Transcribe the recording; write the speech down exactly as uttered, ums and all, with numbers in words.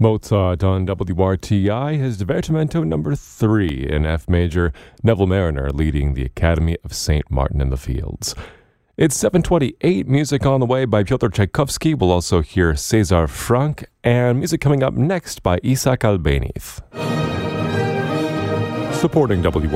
Mozart on W R T I, his Divertimento number three in F major, Neville Mariner leading the Academy of Saint Martin in the Fields. It's seven twenty-eight, music on the way by Pyotr Tchaikovsky. We'll also hear César Franck, and music coming up next by Isaac Albéniz. Supporting W